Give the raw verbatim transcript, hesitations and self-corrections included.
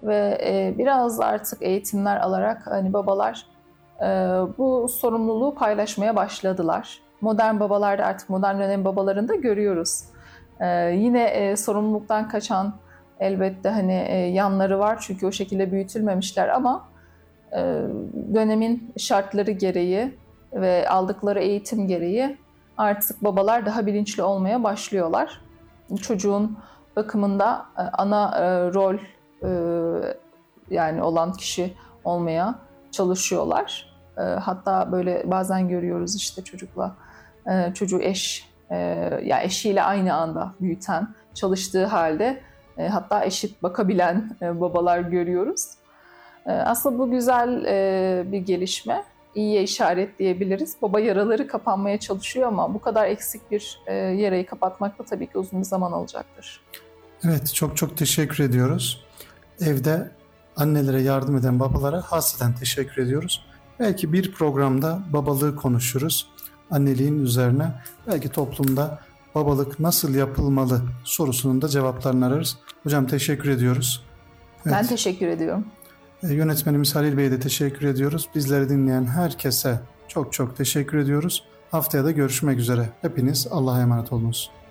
ve e, biraz artık eğitimler alarak hani babalar e, bu sorumluluğu paylaşmaya başladılar. Modern babalarda artık modern dönem babalarında görüyoruz. E, yine e, sorumluluktan kaçan elbette hani e, yanları var çünkü o şekilde büyütülmemişler ama e, dönemin şartları gereği ve aldıkları eğitim gereği artık babalar daha bilinçli olmaya başlıyorlar. Çocuğun bakımında e, ana e, rol e, yani olan kişi olmaya çalışıyorlar. E, hatta böyle bazen görüyoruz işte çocukla e, çocuğu eş e, ya eşiyle aynı anda büyüten, çalıştığı halde e, hatta eşit bakabilen e, babalar görüyoruz. E, aslında bu güzel e, bir gelişme. İyiye işaret diyebiliriz. Baba yaraları kapanmaya çalışıyor ama bu kadar eksik bir e, yarayı kapatmak da tabii ki uzun bir zaman alacaktır. Evet, çok çok teşekkür ediyoruz. Evde annelere yardım eden babalara hasreten teşekkür ediyoruz. Belki bir programda babalığı konuşuruz. Anneliğin üzerine belki toplumda babalık nasıl yapılmalı sorusunun da cevaplarını ararız. Hocam teşekkür ediyoruz. Evet. Ben teşekkür ediyorum. Yönetmenimiz Halil Bey'e de teşekkür ediyoruz. Bizleri dinleyen herkese çok çok teşekkür ediyoruz. Haftaya da görüşmek üzere. Hepiniz Allah'a emanet olunuz.